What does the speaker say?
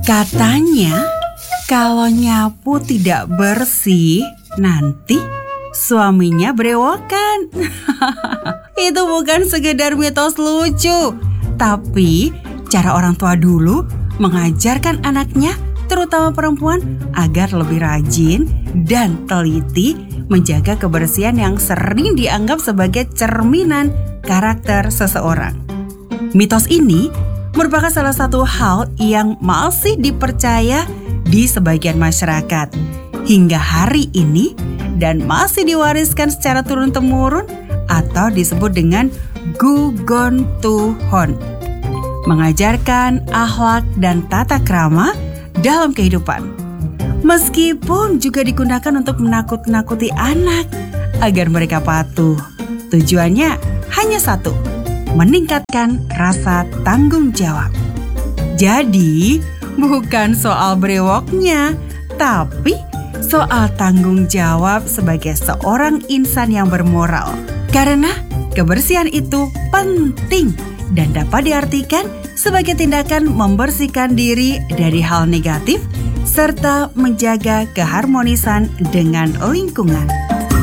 Katanya, kalau nyapu tidak bersih, nanti suaminya berewokan. Itu bukan sekedar mitos lucu, tapi cara orang tua dulu mengajarkan anaknya, terutama perempuan, agar lebih rajin dan teliti menjaga kebersihan yang sering dianggap sebagai cerminan karakter seseorang. Mitos ini merupakan salah satu hal yang masih dipercaya di sebagian masyarakat hingga hari ini dan masih diwariskan secara turun-temurun atau disebut dengan Gugon Tuhon. Mengajarkan akhlak dan tata krama dalam kehidupan. Meskipun juga digunakan untuk menakut-nakuti anak agar mereka patuh. Tujuannya hanya satu, meningkatkan rasa tanggung jawab. Jadi, bukan soal brewoknya, tapi soal tanggung jawab sebagai seorang insan yang bermoral. Karena kebersihan itu penting dan dapat diartikan sebagai tindakan membersihkan diri dari hal negatif serta menjaga keharmonisan dengan lingkungan.